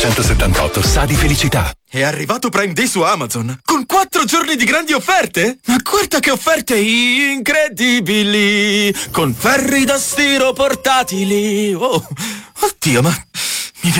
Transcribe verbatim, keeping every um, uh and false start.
centosettantotto sa di felicità. È arrivato Prime Day su Amazon con quattro giorni di grandi offerte. Ma guarda che offerte incredibili, con ferri da stiro portatili. Oh, oddio, ma